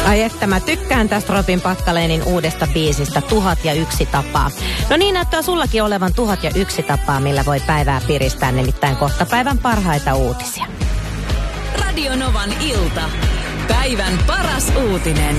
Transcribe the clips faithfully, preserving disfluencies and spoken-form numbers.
Ai että mä tykkään tästä Robin Packalénin uudesta biisistä Tuhat ja yksi tapaa. No niin näyttää sullakin olevan tuhat ja yksi tapaa, millä voi päivää piristää, nimittäin kohta päivän parhaita uutisia. Radio Novan ilta. Päivän paras uutinen.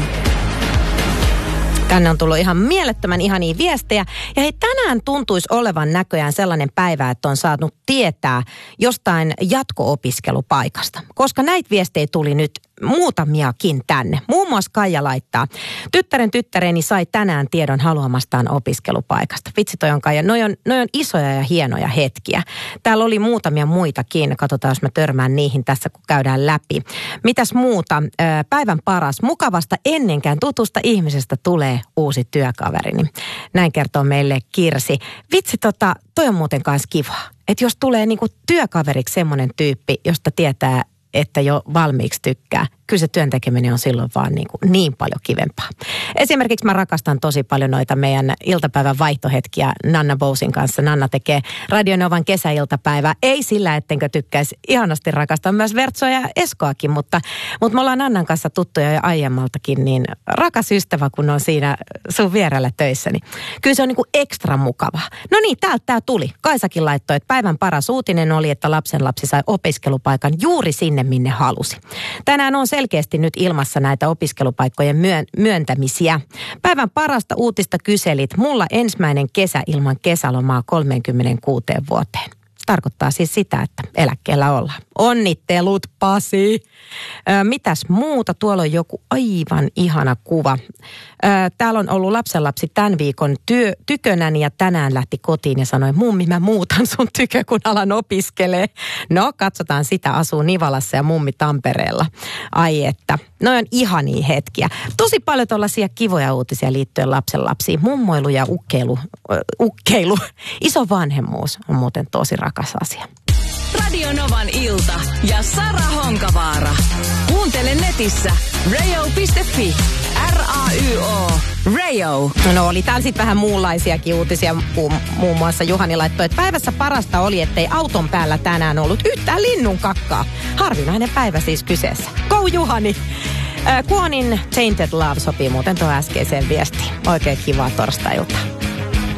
Tänne on tullut ihan mielettömän ihania viestejä. Ja hei, tänään tuntuisi olevan näköjään sellainen päivä, että on saanut tietää jostain jatko-opiskelupaikasta. Koska näitä viestejä tuli nyt muutamiakin tänne. Muun muassa Kaija laittaa. Tyttären tyttäreni sai tänään tiedon haluamastaan opiskelupaikasta. Vitsi toi on Kaija. Noi on, noi on isoja ja hienoja hetkiä. Täällä oli muutamia muitakin. Katsotaan, jos mä törmään niihin tässä, kun käydään läpi. Mitäs muuta? Päivän paras. Mukavasta ennenkään tutusta ihmisestä tulee uusi työkaverini. Näin kertoo meille Kirsi. Vitsi tota, toi on muuten kanssa kivaa. Että jos tulee niinku työkaveriksi semmoinen tyyppi, josta tietää, että jo valmiiksi tykkää. Kyllä se työn tekeminen on silloin vaan niin, kuin niin paljon kivempaa. Esimerkiksi mä rakastan tosi paljon noita meidän iltapäivän vaihtohetkiä Nanna Bousin kanssa. Nanna tekee Radio Novan kesäiltapäivää. Ei sillä, ettenkö tykkäisi. Ihanasti rakastan myös Vertsoa ja Eskoakin, mutta, mutta me ollaan Nannan kanssa tuttuja jo aiemmaltakin, niin rakas ystävä, kun on siinä sun vierellä töissä. Niin kyllä se on niin kuin ekstra mukava. No niin, täältä tää tuli. Kaisakin laittoi, että päivän paras uutinen oli, että lapsenlapsi sai opiskelupaikan juuri sinne, minne halusi. Tänään on selkeästi nyt ilmassa näitä opiskelupaikkojen myön, myöntämisiä. Päivän parasta uutista kyselit. Mulla ensimmäinen kesä ilman kesälomaa kolmekymmentäkuusi vuoteen. Se tarkoittaa siis sitä, että eläkkeellä ollaan. Onnittelut, Pasi. Ö, mitäs muuta? Tuolla on joku aivan ihana kuva. Ö, täällä on ollut lapsenlapsi tämän viikon työ, tykönäni ja tänään lähti kotiin ja sanoi, mummi mä muutan sun tykö, kun alan opiskelee. No, katsotaan sitä, asuu Nivalassa ja mummi Tampereella. Ai että, noi on ihania hetkiä. Tosi paljon tuollaisia kivoja uutisia liittyen lapsenlapsiin. Mummoilu ja ukkeilu, äh, ukkeilu. Iso vanhemmuus on muuten tosi rakas asia. Radio Novan ilta ja Sara Honkavaara. Kuuntele netissä radio piste fi. R A Y O. Radio. No oli täällä sitten vähän muunlaisiakin uutisia. Muun muassa Juhani laittoi, että päivässä parasta oli, ettei auton päällä tänään ollut yhtään linnun kakkaa. Harvinainen päivä siis kyseessä. Go Juhani! Kuonin Tainted Love sopii muuten tuohon äskeiseen viestiin. Oikein kivaa torstai-iltaa.